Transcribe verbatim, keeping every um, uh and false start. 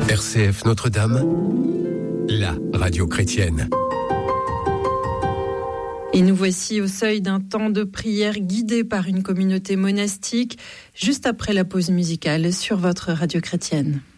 R C F Notre-Dame, la radio chrétienne. Et nous voici au seuil d'un temps de prière guidé par une communauté monastique, juste après la pause musicale sur votre radio chrétienne.